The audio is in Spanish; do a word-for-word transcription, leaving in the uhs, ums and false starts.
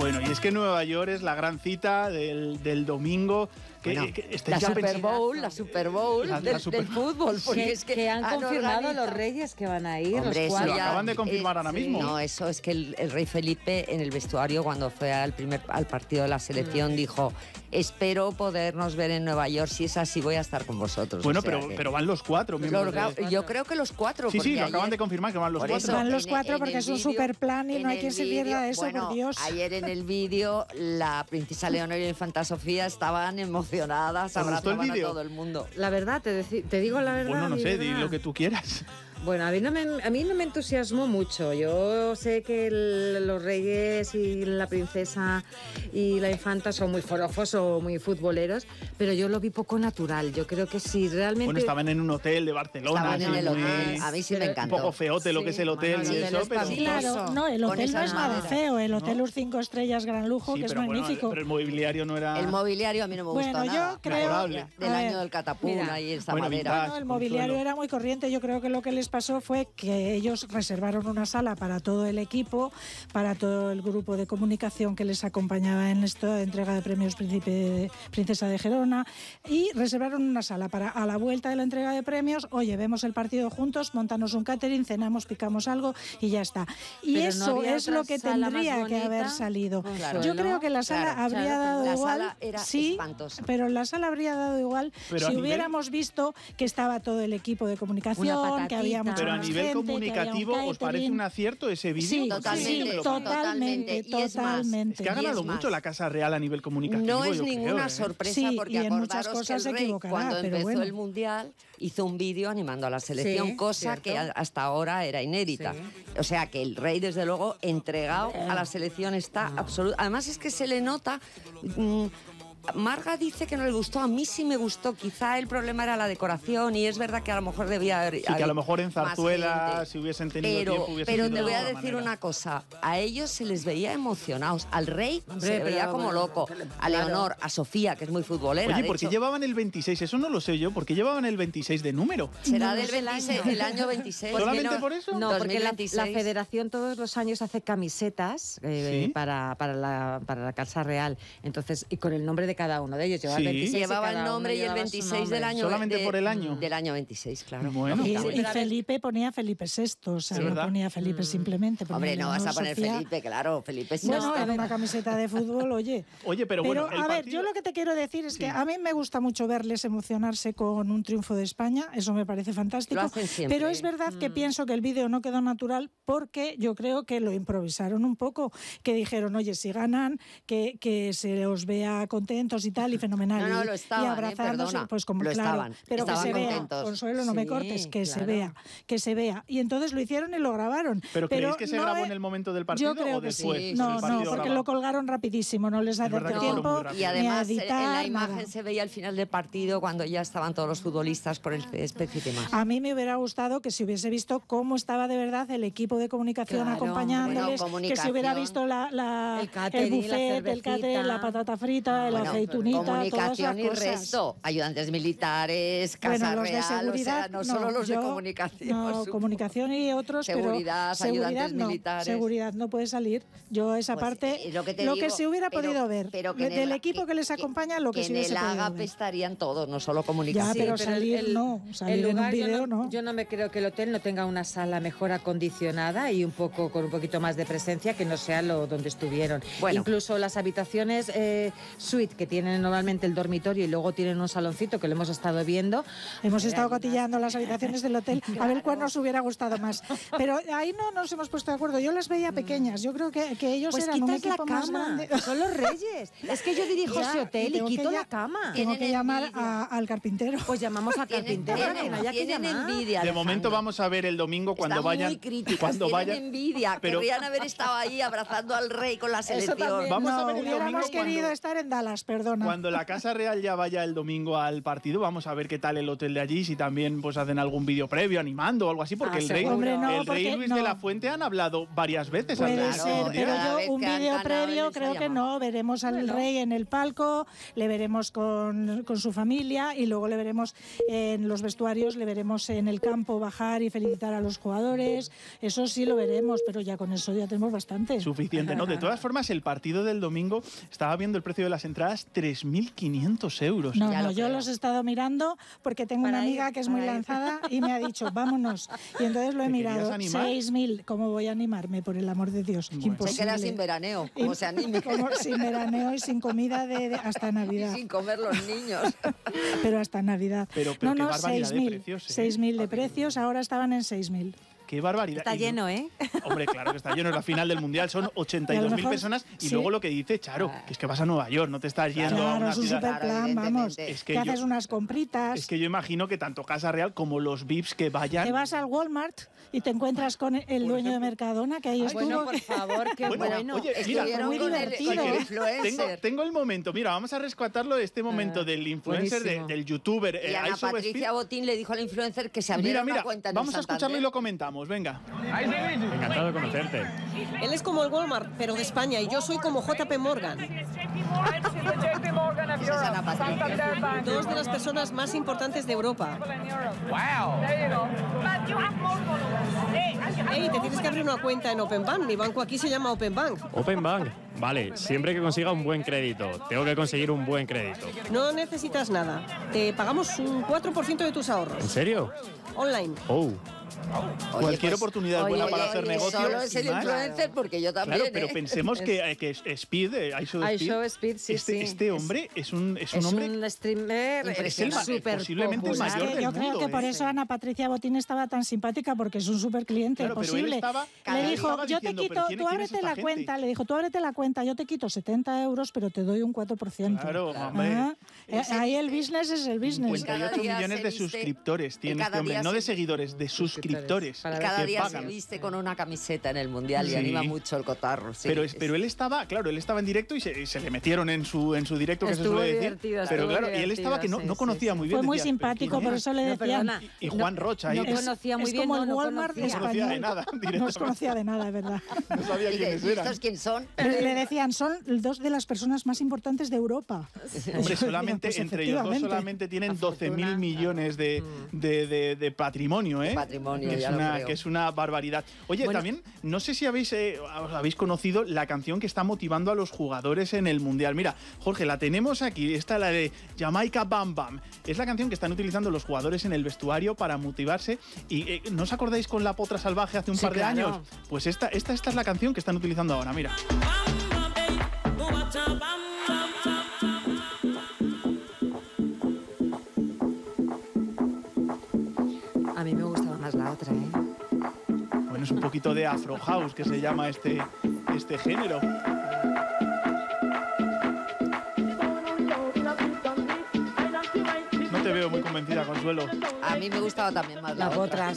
Bueno, y es que Nueva York es la gran cita del, del domingo. Que, bueno, que la, Super Bowl, la Super Bowl la, del, la Super... del fútbol. Porque que, es que, que han, han confirmado organizado. Los reyes que van a ir. Hombre, los eso lo ya, acaban de confirmar eh, ahora mismo. Sí. No, eso es que el, el rey Felipe en el vestuario cuando fue al primer al partido de la selección mm. dijo: espero podernos ver en Nueva York, si es así voy a estar con vosotros. Bueno, o sea pero, que... pero van los cuatro. Lo, de... Yo creo que los cuatro. Sí, sí, lo ayer... acaban de confirmar que van los por cuatro. Eso, van los en, cuatro en porque es un vídeo, super plan y no hay quien se pierda eso, bueno, por Dios. Ayer en el vídeo la princesa Leonor y la infanta Sofía estaban emocionadas, abrazaban a todo el mundo. La verdad, te, te digo la verdad. Bueno, no sé, verdad. di lo que tú quieras. Bueno, a mí no me, a mí no me entusiasmó mucho. Yo sé que el, los reyes y la princesa y la infanta son muy forofos o muy futboleros, pero yo lo vi poco natural. Yo creo que si realmente... Bueno, estaban en un hotel de Barcelona. Estaban en el muy... hotel. A mí sí me encantó. Un poco feote sí. lo que es el hotel bueno, y eso, pero... Sí, claro, no, el hotel no es nada madera. feo. El hotel ¿no? Los cinco estrellas gran lujo, sí, que es pero magnífico. Bueno, pero el mobiliario no era... El mobiliario a mí no me bueno, gustó yo nada. creo... Del año del catapum, mira, ahí esa bueno, madera. Vintage, no, el mobiliario consuelo. Era muy corriente. Yo creo que lo que les pasó fue que que ellos reservaron una sala para todo el equipo, para todo el grupo de comunicación que les acompañaba en esta entrega de premios Príncipe, Princesa de Gerona, y reservaron una sala para a la vuelta de la entrega de premios, oye, vemos el partido juntos, montamos un catering, cenamos, picamos algo y ya está. Y pero eso no es lo que tendría que haber salido. Claro, Yo ¿no? creo que la sala claro, habría claro, dado la igual, sala era sí, espantosa. pero la sala habría dado igual pero si nivel... hubiéramos visto que estaba todo el equipo de comunicación, que había mucha pero a más nivel gente, comunicativo, ¿os parece un acierto ese vídeo? Sí, totalmente, sí, sí, totalmente, totalmente. totalmente. Es que ha ganado mucho la Casa Real a nivel comunicativo. No es yo ninguna creo, ¿eh? sorpresa sí, porque y en acordaros muchas cosas que el se rey, equivocará, cuando pero empezó bueno. el Mundial, hizo un vídeo animando a la selección, sí, cosa cierto. que hasta ahora era inédita. Sí. O sea que el rey, desde luego, entregado a la selección está no. absoluto. Además es que se le nota... Mmm, Marga dice que no le gustó, a mí sí me gustó, quizá el problema era la decoración y es verdad que a lo mejor debía haber... Sí, que a lo mejor en Zarzuela, si hubiesen tenido pero, tiempo, hubiesen Pero sido te voy a de otra decir manera. una cosa, a ellos se les veía emocionados, al rey Hombre, se le veía pero, como bueno, loco, a Leonor, a Sofía, que es muy futbolera. Oye, ¿por qué hecho, llevaban el veintiséis? Eso no lo sé yo, ¿por qué llevaban el veintiséis de número? Será No, del veintiséis, el año veintiséis. ¿Solamente no, por eso? No, porque la, la federación federación todos los años hace camisetas eh, ¿Sí? para, para, la, para la Casa Real. Entonces, y con el nombre de cada uno de ellos. Lleva Sí. el veintiséis Llevaba y el nombre y el veintiséis del año. ¿Solamente de, por el año? Del año veintiséis, claro. Bueno. Y, Sí, y Felipe ponía Felipe sexto, o sea, ¿Sí, no verdad? ponía Felipe simplemente. Ponía Hombre, no vas a Leonor, poner Sofía. Felipe, claro, Felipe sí. Bueno, no, en una camiseta de fútbol, oye. Oye, pero, Pero, bueno, el a ver, partido... yo lo que te quiero decir es Sí. que a mí me gusta mucho verles emocionarse con un triunfo de España, eso me parece fantástico. Lo hacen siempre. Pero es verdad que Mm. pienso que el vídeo no quedó natural porque yo creo que lo improvisaron un poco, que dijeron, oye, si ganan, que, que se os vea contentos y tal, y fenomenal. No, no, y, lo estaban, y eh, abrazándose, perdona. pues como Lo claro, estaban, pero estaban que se contentos. vea, Consuelo, no me Sí, cortes, que se claro. vea, que se vea. Y entonces lo hicieron y lo grabaron. ¿Pero creéis que se no grabó es- en el momento del partido Yo creo o que después? sí. del No, no, partido porque grabado? lo colgaron rapidísimo, no les ha verdad dado que fue muy tiempo rápido. Y además ni a editar, en la imagen nada. se veía al final del partido cuando ya estaban todos los futbolistas por el césped y demás. A mí me hubiera gustado que se hubiese visto cómo estaba de verdad el equipo de comunicación Claro, acompañándoles, bueno, que se hubiera comunicación. visto la, la, El catering, buffet, la el catering, cervecita. la patata frita, Bueno, la aceitunita, todas esas comunicación y cosas. resto, ayudantes militares, Casa Bueno, los de Real, seguridad, o sea, no, solo los de yo- comunicación. No, supongo. comunicación y otros, Seguridad, pero seguridad ayudantes no, militares. seguridad no puede salir. Yo esa Pues, parte, eh, lo que te lo digo, que se hubiera pero- podido ver, pero que en del el- equipo que, les que- acompaña, lo que, que se en hubiese el podido Agape ver. estarían todos, no solo Ya, comunicación. pero el- salir el- no, salir el en un lugar, vídeo yo no, no. Yo no me creo que el hotel no tenga una sala mejor acondicionada y un poco con un poquito más de presencia que no sea lo donde estuvieron. Bueno. Incluso las habitaciones eh, suite que tienen normalmente el dormitorio y luego tienen un saloncito que lo hemos estado viendo. Hemos Eh, estado hay unas- cotilleando las habitaciones del hotel a ver cuál nos hubiera gustado más. Pero ahí no nos hemos puesto de acuerdo. Yo las veía pequeñas. Yo creo que, que ellos Pues eran un quitas la equipo más cama, grande. son los reyes. Es que yo dirijo Ya, ese hotel y tengo que quito ya- la cama. Tengo Tienen que llamar envidia. a- al carpintero. Pues llamamos a Tienen, carpintero, tienen- que no haya que tienen llamar. envidia. De Alejandro. momento vamos a ver el domingo cuando Están vayan... muy críticas, cuando tienen vayan envidia, pero- querrían haber estado ahí abrazando al rey con la selección. también. Vamos no, a ver el hubiéramos domingo querido cuando- estar en Dallas, perdona. Cuando la Casa Real ya vaya el domingo al partido, vamos a ver qué tal el hotel de allí, si también pues hacen algún vídeo previo animando o algo así, porque Ah, el rey, Hombre, no, el rey porque Luis no. de la Fuente han hablado varias veces. Puede al ser, Mundial. pero Cada yo vez un que han vídeo ganado, previo les ha creo que llamado. no. Veremos al rey en el palco, le veremos con, con su familia y luego le veremos en los vestuarios, le veremos en el campo bajar y felicitar a los jugadores. Eso sí lo veremos, pero ya con eso ya tenemos bastante. Suficiente, ¿no? De todas formas, el partido del domingo, estaba viendo el precio de las entradas, tres mil quinientos euros. No, Ya no, lo yo creo. los he estado mirando porque tengo Para una amiga ir, que es muy para ir. lanzada y me ha dicho, vámonos. Y entonces lo he ¿Te querías mirado. animar? seis mil. ¿Cómo voy a animarme, por el amor de Dios? Bueno. Se Imposible. queda sin veraneo, Y- como se anime. como sin veraneo y sin comida de, de- hasta Y Navidad. sin comer los niños. Pero hasta Navidad. Pero- pero no, qué no, barbaridad seis de mil. precios, ¿eh? seis mil de precios, ahora estaban en seis mil. ¡Qué barbaridad! Está Y no- lleno, ¿eh? Hombre, claro que está lleno. Es la final del Mundial, son ochenta y dos mil mejor, personas. Y sí. luego lo que dice Charo, que es que vas a Nueva York, no te estás yendo a Claro, una es un ciudad. super Claro, plan, vamos. evidentemente. Es que Te yo- haces unas compritas. Es que yo imagino que tanto Casa Real como los V I Ps que vayan... Te vas al Walmart y te encuentras con el dueño de ejemplo. Mercadona, que ahí estuvo. Bueno, por favor, qué Bueno, bueno. oye, mira, Estuvieron muy con el, divertido. con el Tengo, influencer. tengo el momento, mira, vamos a rescatarlo de este momento Ah, del influencer, de- buenísimo. del youtuber. Y eh, Ana Ice of Patricia Speed. Botín le dijo al influencer que se Mira, abriera mira, una cuenta en vamos el a escucharlo y Santander. lo comentamos, venga. Encantado de conocerte. Él es como el Walmart, pero de España, y yo soy como J P Morgan. Esa es Ana Patricia. Dos de las personas más importantes de Europa. Ey, te tienes que abrir una cuenta en Open Bank. Mi banco aquí se llama Open Bank. Open Bank. Vale, siempre que consiga un buen crédito. Tengo que conseguir un buen crédito. No necesitas nada. Te pagamos un cuatro por ciento de tus ¿En ahorros. serio? Online. Oh. Oye, Cualquier pues, oportunidad oye, buena oye, para hacer oye, negocio. Solo es el y más. influencer porque yo también. Claro, pero ¿eh? pensemos que, eh, que es Speed, eh, Ice of Ice Speed, of Speed, sí, este, sí. este hombre es un, es un Es hombre... un streamer Es el ma- súper posiblemente el Pues es mayor que del yo creo mundo, que por ¿eh? eso Ana Patricia Botín estaba tan simpática, porque es un súper cliente Claro, pero él posible. estaba- Le él dijo, estaba yo te diciendo, quito, "¿Pero quién- tú quién es ábrete esta la gente?". cuenta. Le dijo, tú ábrete la cuenta, yo te quito setenta euros, pero te doy un cuatro por ciento. Claro, hombre. Ah, eh, ahí el business es el business. Cada cincuenta y ocho día millones se de viste- suscriptores tiene cada este hombre, día no de se- seguidores, de suscriptores. Para Y ver cada que día pagan. se viste con una camiseta en el Mundial y Sí. anima mucho el cotarro. sí. pero, es- pero él estaba, claro, él estaba en directo y se, y se le metieron en su, en su directo, que Estuvo se suele decir. divertido, Pero estuvo claro, y él estaba que no, divertido, no sí, conocía sí, muy sí. bien. Fue muy decía, ¿pero simpático, quién por es? eso le No, decían. perdona. Y Juan Rocha ahí. No Es- conocía muy es bien, como no, el no Walmart conocía. No conocía de español. nada, No directamente. os conocía de nada, es verdad. No sabía Y de, quiénes ¿y eran. estos quién son? Le le decían, son dos de las personas más importantes de Europa. Hombre, Yo solamente, decía, pues, entre ellos dos efectivamente. solamente tienen La doce mil fortuna, millones de, de, de- de patrimonio, ¿eh? De patrimonio, que es, ya lo una, creo. que es una barbaridad. Oye, Bueno. también, no sé si habéis, eh, os habéis conocido la canción que está motivando a los jugadores en el Mundial. Mira, Jorge, la tenemos aquí, esta la de Jamaica Bam Bam. Es la canción que están utilizando los jugadores en el vestuario para motivarse. ¿Y eh, no os acordáis con la Potra Salvaje hace un Sí, par de claro. años? Pues esta, esta, esta es la canción que están utilizando ahora, mira. A mí me gustaba más la otra, ¿eh? Bueno, es un poquito de Afro House que se llama este, este género. No te veo muy convencida, Consuelo. A mí me gustaba también más la, La otra. potra,